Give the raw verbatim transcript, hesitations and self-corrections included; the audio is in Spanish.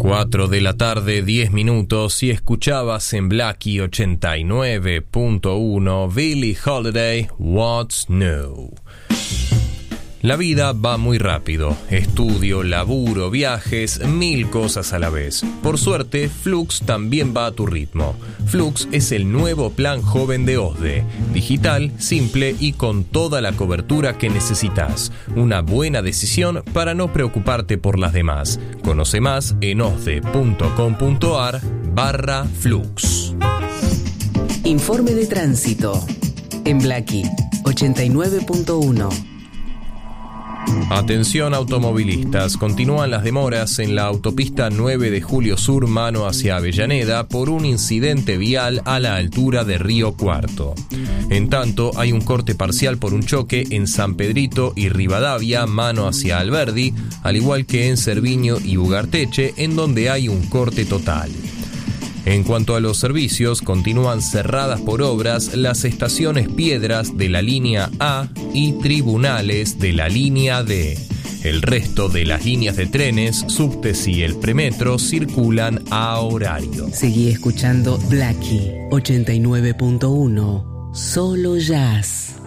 cuatro de la tarde, diez minutos, y escuchabas en Blackie ochenta y nueve punto uno Billie Holiday, What's New. La vida va muy rápido, estudio, laburo, viajes, mil cosas a la vez. Por suerte, Flux también va a tu ritmo. Flux es el nuevo plan joven de OSDE, digital, simple y con toda la cobertura que necesitas. Una buena decisión para no preocuparte por las demás. Conoce más en osde.com.ar barra Flux. Informe de tránsito en Blackie ochenta y nueve punto uno. Atención automovilistas, continúan las demoras en la autopista nueve de Julio Sur mano hacia Avellaneda por un incidente vial a la altura de Río Cuarto. En tanto, hay un corte parcial por un choque en San Pedrito y Rivadavia mano hacia Alberdi, al igual que en Cerviño y Ugarteche, en donde hay un corte total. En cuanto a los servicios, continúan cerradas por obras las estaciones Piedras de la línea A y Tribunales de la línea D. El resto de las líneas de trenes, subtes y el premetro circulan a horario. Seguí escuchando Blackie ochenta y nueve punto uno, solo jazz.